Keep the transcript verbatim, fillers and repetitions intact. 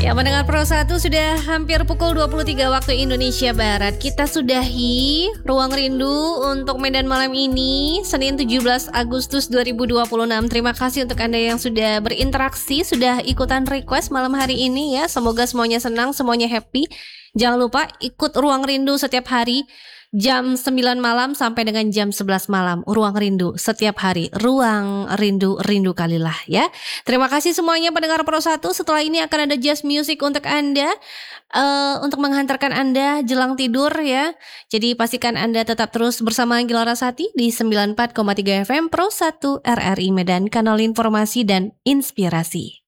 Ya, mendengar Pro satu sudah hampir pukul dua puluh tiga waktu Indonesia Barat. Kita sudahi Ruang Rindu untuk Medan malam ini, Senin tujuh belas Agustus dua ribu dua puluh enam. Terima kasih untuk Anda yang sudah berinteraksi, sudah ikutan request malam hari ini ya. Semoga semuanya senang, semuanya happy. Jangan lupa ikut Ruang Rindu setiap hari jam sembilan malam sampai dengan jam sebelas malam. Ruang Rindu setiap hari. Ruang Rindu, rindu kalilah ya. Terima kasih semuanya pendengar Pro satu. Setelah ini akan ada jazz music untuk Anda, uh, untuk menghantarkan Anda jelang tidur ya. Jadi pastikan Anda tetap terus bersama Anggi Larasati di sembilan puluh empat koma tiga F M Pro satu R R I Medan, kanal informasi dan inspirasi.